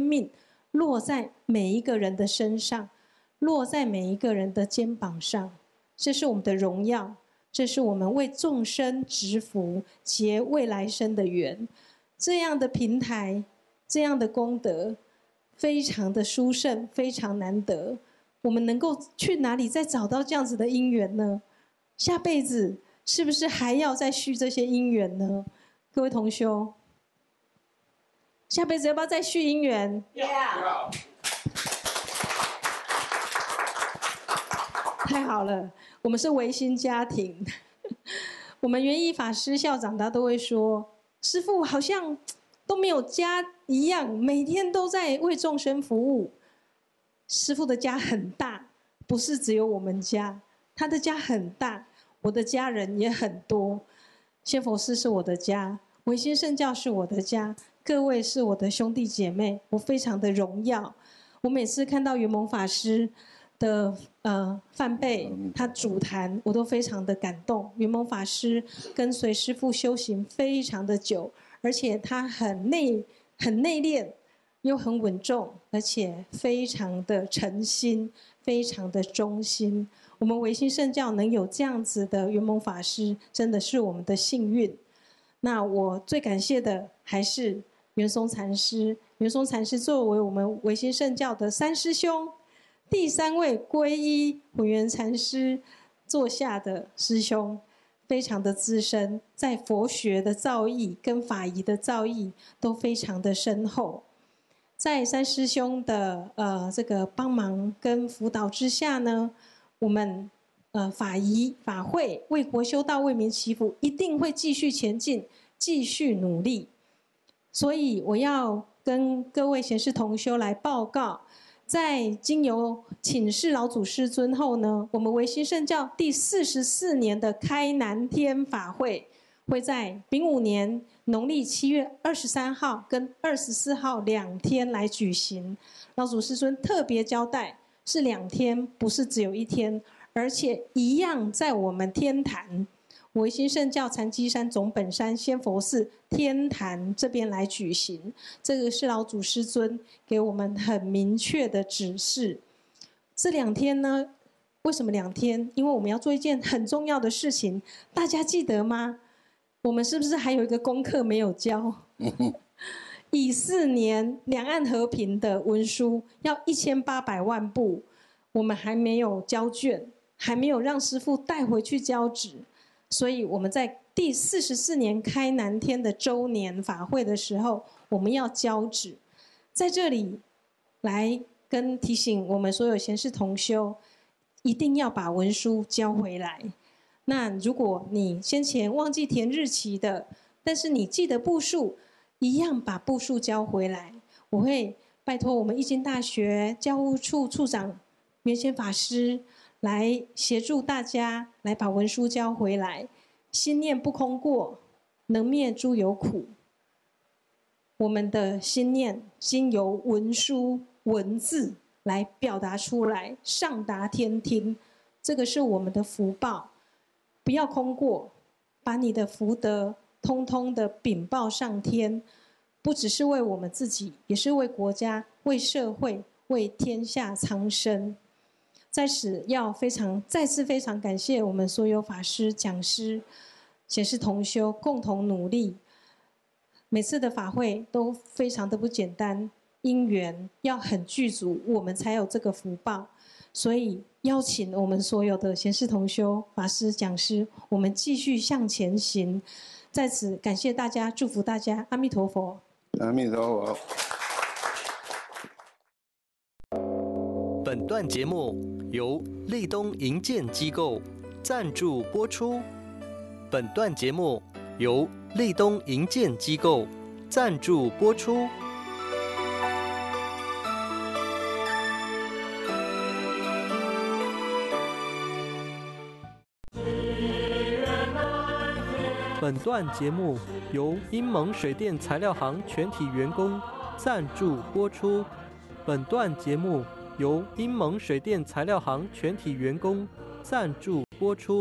命落在每一个人的身上，落在每一个人的肩膀上。这是我们的荣耀，这是我们为众生植福结未来生的缘。这样的平台，这样的功德，非常的殊胜，非常难得。我们能够去哪里再找到这样子的因缘呢？下辈子是不是还要再续这些因缘呢？各位同修，下辈子要不要再续因缘？ 要。 太好了，我们是唯心家庭。我们圆一法师校长他都会说，师父好像都没有家一样，每天都在为众生服务。师父的家很大，不是只有我们家，他的家很大，我的家人也很多。仙佛寺是我的家，唯心圣教是我的家，各位是我的兄弟姐妹，我非常的荣耀。我每次看到圆蒙法师的梵呗，他主坛，我都非常的感动。圆蒙法师跟随师父修行非常的久，而且他很内敛，又很稳重，而且非常的诚心，非常的忠心。我们唯心圣教能有这样子的圆蒙法师，真的是我们的幸运。那我最感谢的还是圆松禅师。圆松禅师作为我们唯心圣教的三师兄，第3位皈依混元禅师座下的师兄，非常的资深，在佛学的造诣跟法仪的造诣都非常的深厚。在三师兄的这个帮忙跟辅导之下呢，我们法仪法会为国修道为民祈福，一定会继续前进，继续努力。所以我要跟各位贤士同修来报告，在经由请示老祖师尊后呢，我们唯心圣教第44年的开南天法会，会在丙午年农历7月23号跟24号2天来举行。老祖师尊特别交代，是2天，不是只有1天，而且一样在我们天坛唯心圣教禅机山总本山仙佛寺天坛这边来举行。这个是老祖师尊给我们很明确的指示。这2天呢，为什么2天？因为我们要做一件很重要的事情，大家记得吗？我们是不是还有一个功课没有交？以4年两岸和平的文书要1800万部，我们还没有交卷，还没有让师父带回去交纸。所以我们在第44年开南天的周年法会的时候，我们要交纸。在这里来跟提醒我们所有贤士同修，一定要把文书交回来。那如果你先前忘记填日期的，但是你记得步数，一样把步数交回来。我会拜托我们义经大学教务处处长圆显法师来协助大家来把文书交回来。心念不空过，能灭诸有苦。我们的心念经由文书文字来表达出来，上达天听，这个是我们的福报。不要空过，把你的福德通通的禀报上天，不只是为我们自己，也是为国家、为社会、为天下苍生。在此要再次非常感谢我们所有法师、讲师、贤士同修共同努力。每次的法会都非常的不简单，因缘要很具足，我们才有这个福报。所以邀请我们所有的贤士同修、法师、讲师，我们继续向前行。在此感谢大家，祝福大家，阿弥陀佛。 阿弥陀佛。 本段节目由立东营建机构赞助播出。本段节目由立东营建机构赞助播出。本段节目由英蒙水电材料行全体员工赞助播出。本段节目由英蒙水电材料行全体员工赞助播出。